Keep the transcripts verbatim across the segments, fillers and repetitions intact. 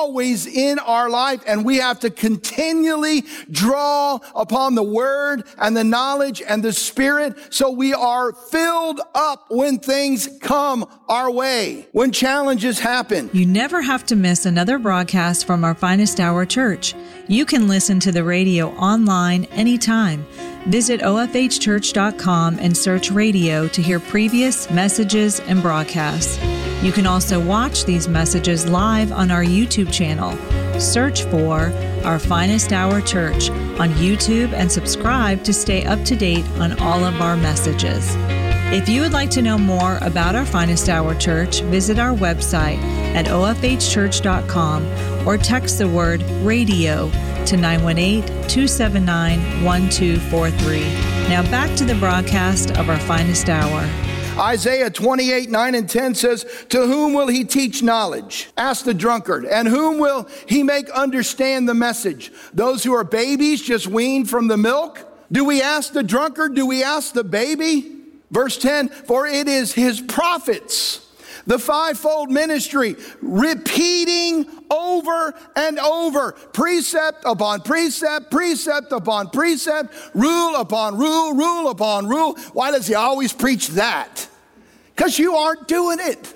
always in our life, and we have to continually draw upon the Word and the knowledge and the Spirit so we are filled up when things come our way, when challenges happen. You never have to miss another broadcast from our Finest Hour Church. You can listen to the radio online anytime. Visit O F H church dot com and search radio to hear previous messages and broadcasts. You can also watch these messages live on our YouTube channel. Search for Our Finest Hour Church on YouTube and subscribe to stay up to date on all of our messages. If you would like to know more about our Finest Hour Church, visit our website at O F H church dot com or text the word radio to nine one eight, two seven nine, one two four three. Now back to the broadcast of our Finest Hour. Isaiah twenty-eight, nine and ten says, to whom will he teach knowledge? Ask the drunkard. And whom will he make understand the message? Those who are babies just weaned from the milk? Do we ask the drunkard? Do we ask the baby? Verse ten, for it is his prophets, the fivefold ministry, repeating over and over, precept upon precept, precept upon precept, rule upon rule, rule upon rule. Why does he always preach that? Because you aren't doing it.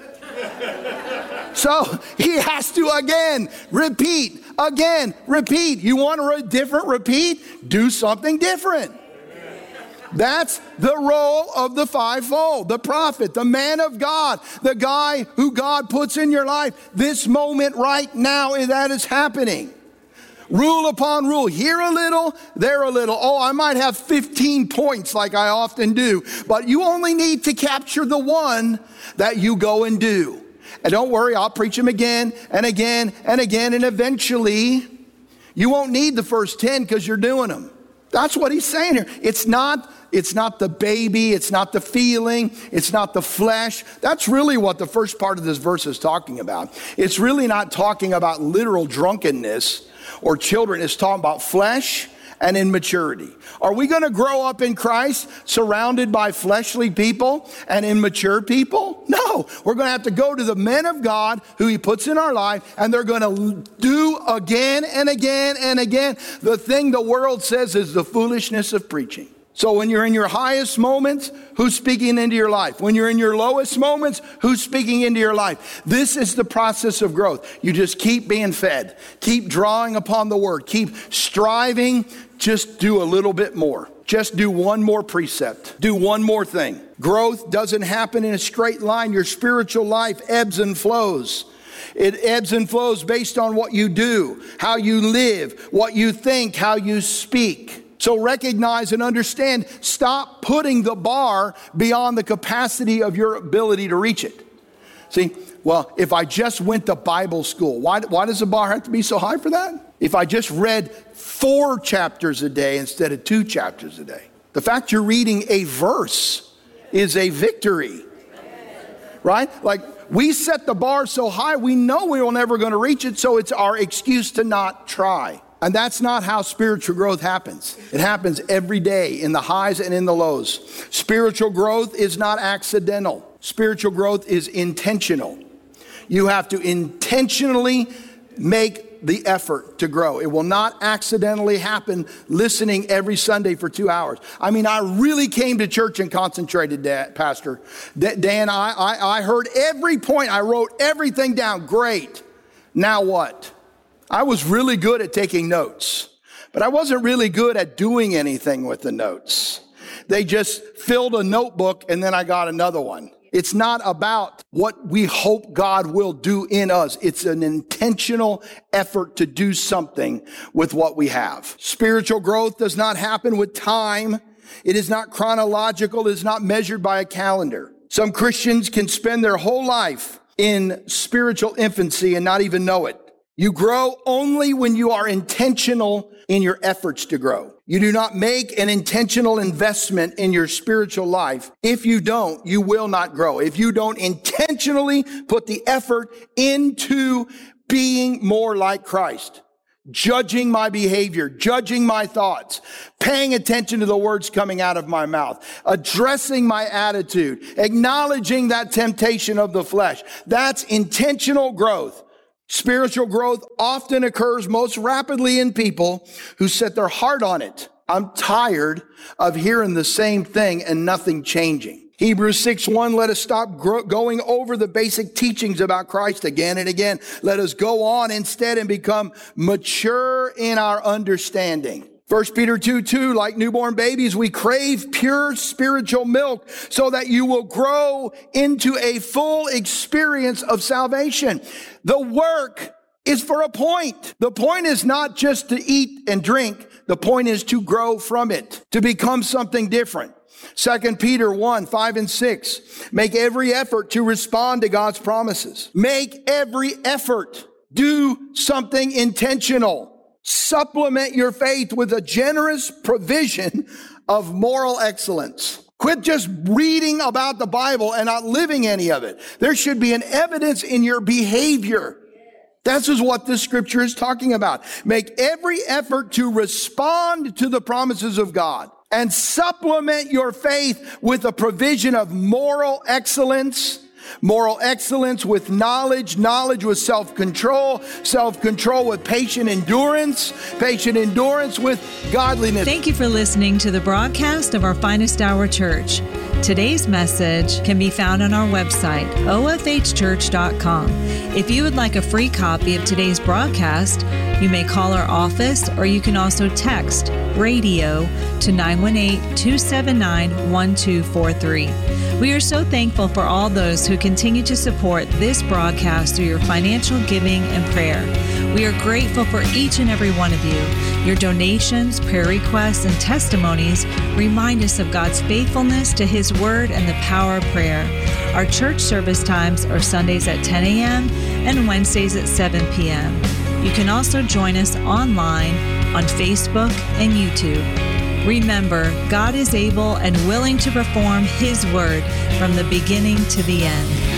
So he has to again repeat, again repeat. You want a different repeat? Do something different. That's the role of the fivefold, the prophet, the man of God, the guy who God puts in your life. This moment right now, that is happening. Rule upon rule, here a little, there a little. Oh, I might have fifteen points like I often do, but you only need to capture the one that you go and do. And don't worry, I'll preach them again and again and again, and eventually you won't need the first ten because you're doing them. That's what he's saying here. It's not It's not the baby. It's not the feeling. It's not the flesh. That's really what the first part of this verse is talking about. It's really not talking about literal drunkenness or children. It's talking about flesh and immaturity. Are we going to grow up in Christ surrounded by fleshly people and immature people? No. We're going to have to go to the men of God who he puts in our life, and they're going to do again and again and again the thing the world says is the foolishness of preaching. So when you're in your highest moments, who's speaking into your life? When you're in your lowest moments, who's speaking into your life? This is the process of growth. You just keep being fed. Keep drawing upon the word. Keep striving. Just do a little bit more. Just do one more precept. Do one more thing. Growth doesn't happen in a straight line. Your spiritual life ebbs and flows. It ebbs and flows based on what you do, how you live, what you think, how you speak. So recognize and understand, stop putting the bar beyond the capacity of your ability to reach it. See, well, if I just went to Bible school, why, why does the bar have to be so high for that? If I just read four chapters a day instead of two chapters a day. The fact you're reading a verse is a victory, right? Like, we set the bar so high, we know we are never going to reach it, so it's our excuse to not try. And that's not how spiritual growth happens. It happens every day in the highs and in the lows. Spiritual growth is not accidental. Spiritual growth is intentional. You have to intentionally make the effort to grow. It will not accidentally happen listening every Sunday for two hours. I mean, I really came to church and concentrated, Dad, Pastor. Dan, I, I, I heard every point. I wrote everything down. Great. Now what? I was really good at taking notes, but I wasn't really good at doing anything with the notes. They just filled a notebook and then I got another one. It's not about what we hope God will do in us. It's an intentional effort to do something with what we have. Spiritual growth does not happen with time. It is not chronological. It is not measured by a calendar. Some Christians can spend their whole life in spiritual infancy and not even know it. You grow only when you are intentional in your efforts to grow. You do not make an intentional investment in your spiritual life. If you don't, you will not grow. If you don't intentionally put the effort into being more like Christ, judging my behavior, judging my thoughts, paying attention to the words coming out of my mouth, addressing my attitude, acknowledging that temptation of the flesh, that's intentional growth. Spiritual growth often occurs most rapidly in people who set their heart on it. I'm tired of hearing the same thing and nothing changing. Hebrews six one, let us stop gro- going over the basic teachings about Christ again and again. Let us go on instead and become mature in our understanding. First Peter two two, like newborn babies, we crave pure spiritual milk so that you will grow into a full experience of salvation. The work is for a point. The point is not just to eat and drink. The point is to grow from it, to become something different. Second Peter one, five and six, make every effort to respond to God's promises. Make every effort. Do something intentional. Supplement your faith with a generous provision of moral excellence. Quit just reading about the Bible and not living any of it. There should be an evidence in your behavior. This is what this scripture is talking about. Make every effort to respond to the promises of God and supplement your faith with a provision of moral excellence. Moral excellence with knowledge, knowledge with self-control, self-control with patient endurance, patient endurance with godliness. Thank you for listening to the broadcast of our Finest Hour Church. Today's message can be found on our website, O F H church dot com. If you would like a free copy of today's broadcast, you may call our office or you can also text radio to nine one eight, two seven nine, one two four three. We are so thankful for all those who continue to support this broadcast through your financial giving and prayer. We are grateful for each and every one of you. Your donations, prayer requests, and testimonies remind us of God's faithfulness to His Word and the power of prayer. Our church service times are Sundays at ten a.m. and Wednesdays at seven p.m. You can also join us online on Facebook and YouTube. Remember, God is able and willing to perform His word from the beginning to the end.